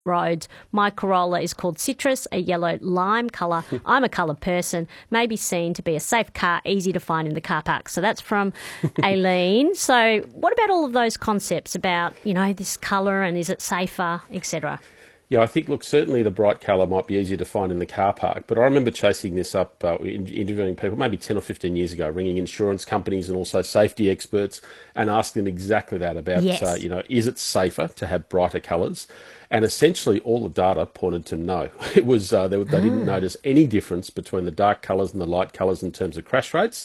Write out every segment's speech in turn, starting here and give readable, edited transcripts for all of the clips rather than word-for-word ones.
roads. My Corolla is called Citrus, a yellow lime colour. I'm a colour person, may be seen to be a safe car, easy to find in the car park. So that's from Aileen. So what about all of those concepts about, this colour and is it safer, etc.? Yeah, I think, look, certainly the bright colour might be easier to find in the car park, but I remember chasing this up, interviewing people maybe 10 or 15 years ago, ringing insurance companies and also safety experts and asking them exactly that about, Yes. is it safer to have brighter colours? And essentially all the data pointed to no. It was, they didn't notice any difference between the dark colours and the light colours in terms of crash rates.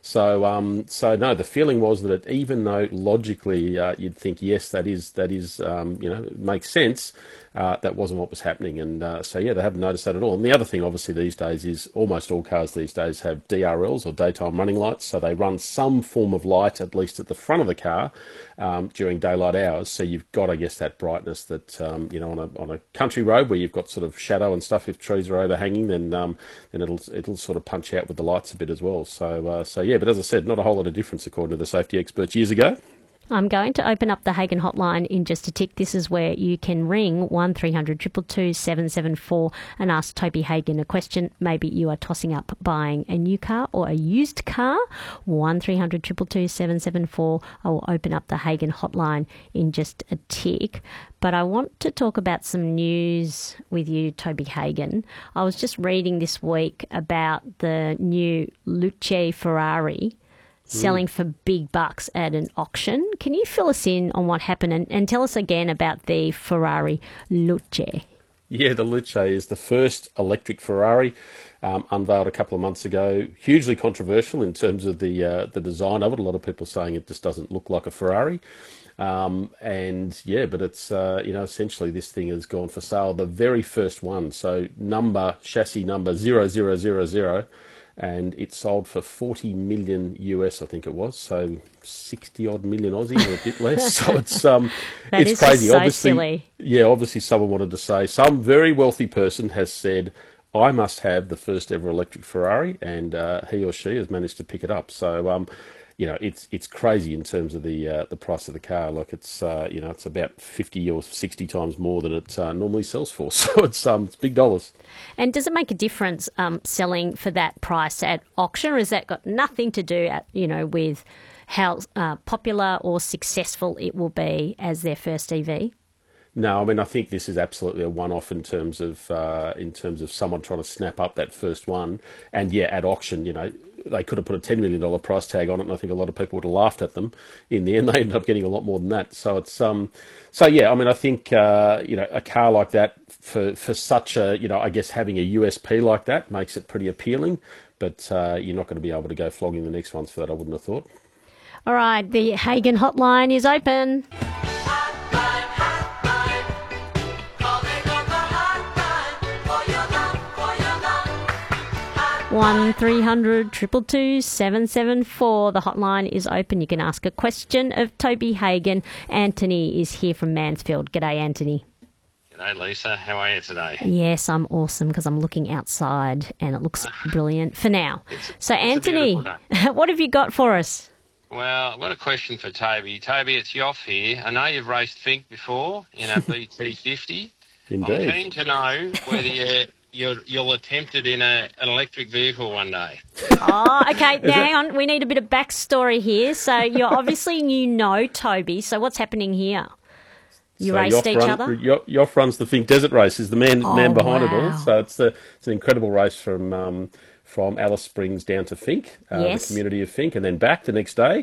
So no, the feeling was that even though logically you'd think yes, that is, it makes sense, that wasn't what was happening. And so yeah, they haven't noticed that at all. And the other thing, obviously, these days is almost all cars these days have DRLs or daytime running lights, so they run some form of light at least at the front of the car during daylight hours. So you've got, I guess, that brightness that on a country road where you've got sort of shadow and stuff. If trees are overhanging, then it'll sort of punch out with the lights a bit as well. So yeah, but as I said, not a whole lot of difference according to the safety experts years ago. I'm going to open up the Hagen hotline in just a tick. This is where you can ring 1300 222 774 and ask Toby Hagen a question. Maybe you are tossing up buying a new car or a used car. 1300 222 774. I will open up the Hagen hotline in just a tick. But I want to talk about some news with you, Toby Hagen. I was just reading this week about the new Luce Ferrari selling for big bucks at an auction. Can you fill us in on what happened and tell us again about the Ferrari Luce? Yeah, the Luce is the first electric Ferrari, unveiled a couple of months ago. Hugely controversial in terms of the design of it. A lot of people saying it just doesn't look like a Ferrari. And yeah, but it's essentially this thing has gone for sale. The very first one, so chassis number 0000. And it sold for 40 million US, I think it was, so 60 odd million Aussie or a bit less. So That it's is just crazy. so Obviously, silly. yeah, obviously someone wanted to say some very wealthy person has said, I must have the first ever electric Ferrari, and he or she has managed to pick it up. So it's crazy in terms of the price of the car. Like it's it's about 50 or 60 times more than it normally sells for. So it's big dollars. And does it make a difference selling for that price at auction, or has that got nothing to do with how popular or successful it will be as their first EV? No, I mean I think this is absolutely a one-off in terms of someone trying to snap up that first one, and yeah, at auction, they could have put a $10 million price tag on it, and I think a lot of people would have laughed at them. In the end, they ended up getting a lot more than that. So so yeah, I mean I think a car like that for such a I guess having a USP like that makes it pretty appealing, but you're not going to be able to go flogging the next ones for that, I wouldn't have thought. All right, the Hagen hotline is open. Hotline, hotline, calling on the hotline for your love, for your love. 1300 222 774. The hotline is open. You can ask a question of Toby Hagen. Anthony is here from Mansfield. G'day, Anthony. G'day, Lisa. How are you today? Yes, I'm awesome because I'm looking outside and it looks brilliant for now. So, it's a Anthony, beautiful day. what have you got for us? Well, I've got a question for Toby. Toby, it's Yoff here. I know you've raced Fink before in a BT50. Indeed. I'm keen to know whether you'll attempt it in an electric vehicle one day. Oh, okay. Now, hang on. We need a bit of backstory here. So, you're obviously Toby. So, what's happening here? You raced each other? Yoff runs the Fink Desert Race. Is the man behind it all. Wow. So it's an incredible race from Alice Springs down to Fink, Yes. the community of Fink, and then back the next day.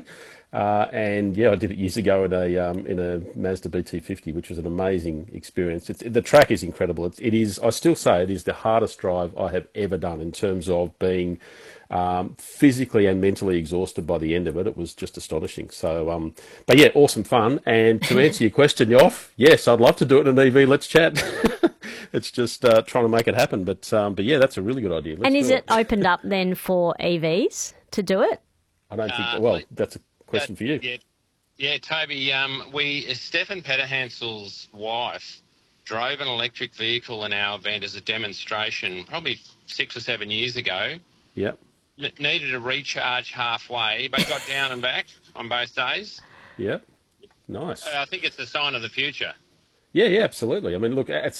And yeah, I did it years ago in a Mazda BT50, which was an amazing experience. The track is incredible. It is. I still say it is the hardest drive I have ever done in terms of being physically and mentally exhausted by the end of it. It was just astonishing. So, but yeah, awesome fun. And to answer your question, Yoff, yes, I'd love to do it in an EV. Let's chat. It's just trying to make it happen. But yeah, that's a really good idea. Let's And is do it opened up then for EVs to do it? I don't think. Well, that's a question for you. Yeah, Toby. Stefan Petterhansel's wife drove an electric vehicle in our event as a demonstration, probably 6 or 7 years ago. Yep. Needed a recharge halfway, but got down and back on both days. Yep. Nice. I think it's a sign of the future. Yeah, absolutely. I mean, look, at